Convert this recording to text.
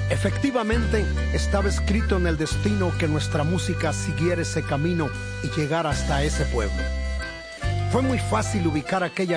Efectivamente, estaba escrito en el destino que nuestra música siguiera ese camino y llegara hasta ese pueblo. Fue muy fácil ubicar aquella